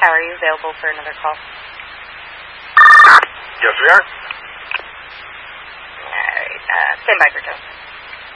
Tower, are you available for another call? Yes, we are. Alright, stand by for Joe.